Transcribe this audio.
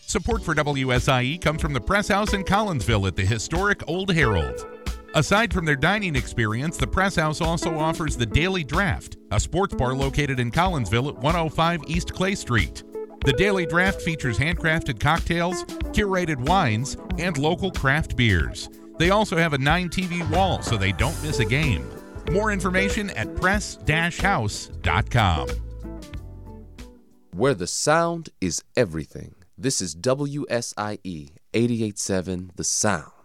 Support for WSIE comes from the Press House in Collinsville at the historic Old Herald. Aside from their dining experience, the Press House also offers the Daily Draft, a sports bar located in Collinsville at 105 East Clay Street. The Daily Draft features handcrafted cocktails, curated wines, and local craft beers. They also have a 9-TV wall so they don't miss a game. More information at press-house.com. Where the sound is everything. This is WSIE 88.7 The Sound.